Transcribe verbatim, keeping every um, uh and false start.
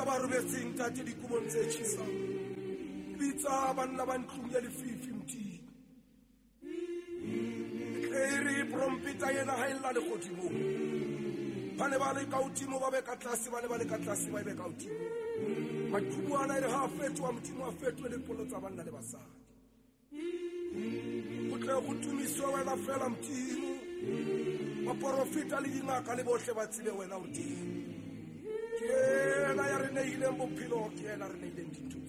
bitsa ba robetseng tate dikobong tse tjhesang, bitsa banna ba ntlong ya lefifi mtini. Ere prompita yena ha illa le godimo, bane ba le ka hodimo ba be ka tlase, bane ba le ka tlase ba be ka hodimo. Maqhubu ana ere ha fetwa modimo a fetwe le polo tsa banna le basadi. Go tle go tumiswa wena fela mtimo, baprofita le dingaka le bohle ba tsebe wena o teng. Ke ena ya re neileng bophelo, ke ena re neileng dintho.